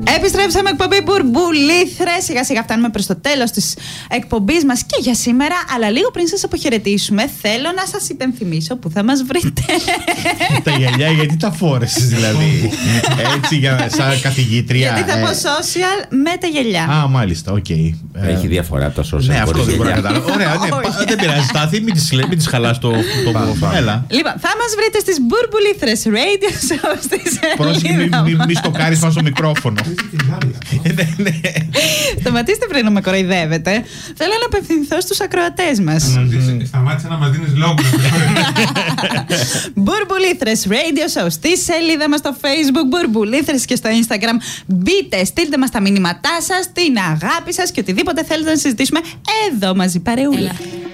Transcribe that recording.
Επιστρέψαμε, εκπομπή Μπουρμπουλήθρες. Σιγά σιγά φτάνουμε προς το τέλος της εκπομπής μας και για σήμερα. Αλλά λίγο πριν σας αποχαιρετήσουμε, θέλω να σας υπενθυμίσω που θα μας βρείτε. Τα γυαλιά, γιατί τα φόρεσες δηλαδή? Έτσι, σαν καθηγήτρια. Γιατί θα πω social με τα γυαλιά. Α, μάλιστα, οκ. Έχει διαφορά το social. Ναι, αυτό δεν μπορώ να καταλάβω. Ωραία, δεν πειράζει. Στάθη, μην τη χαλάς το μόφα. Έλα. Λοιπόν, θα μας βρείτε στις Μπουρμπουλήθρες Radio Show στη σελίδα. Μη στοκάρεις πάνω στο μικρόφωνο. Σταματήστε πριν να με κοροϊδεύετε. Θέλω να απευθυνθώ στους ακροατές μας. Σταμάτησε να μας δίνεις λόγο. Μπουρμπουλήθρες Radio Show στη σελίδα μας στο Facebook, Μπουρμπουλήθρες και στο Instagram. Μπείτε, στείλτε μας τα μηνύματά σας, την αγάπη σας και οτιδήποτε θέλετε να συζητήσουμε εδώ μαζί παρεούλα.